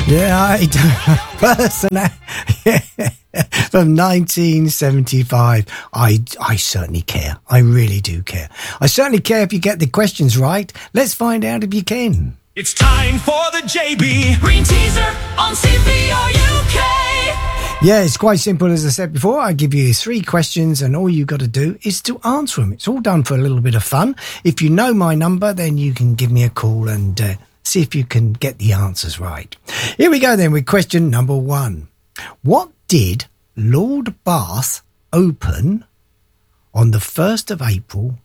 Yeah, I do. Personally, from 1975. I certainly care. I really do care. I certainly care if you get the questions right. Let's find out if you can. It's time for the JB Green Teaser on CPR UK. Yeah, it's quite simple. As I said before, I give you 3 questions and all you got to do is to answer them. It's all done for a little bit of fun. If you know my number, then you can give me a call and see if you can get the answers right. Here we go then with question number 1. What did Lord Bath open on the 1st of April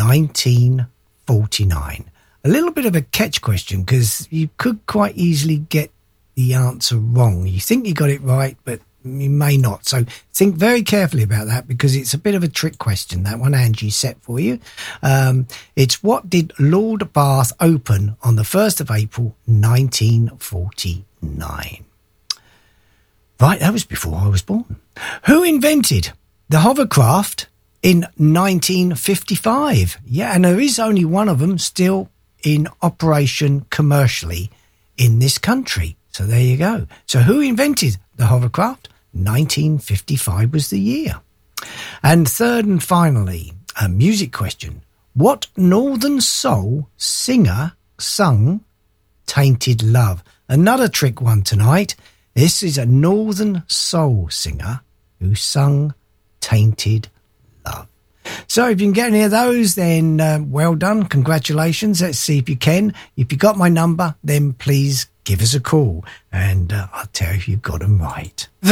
1949? A little bit of a catch question because you could quite easily get the answer wrong. You think you got it right, but you may not. So think very carefully about that because it's a bit of a trick question, that one Angie set for you. It's what did Lord Bath open on the 1st of April 1949? Right, that was before I was born. Who invented the hovercraft in 1955? Yeah, and there is only one of them still in operation commercially in this country. So there you go. So who invented the hovercraft? 1955 was the year. And third and finally, a music question. What Northern Soul singer sung Tainted Love? Another trick one tonight. This is a Northern Soul singer who sung Tainted Love. So if you can get any of those, then well done. Congratulations. Let's see if you can. If you got my number, then please give us a call and I'll tell you if you got them right.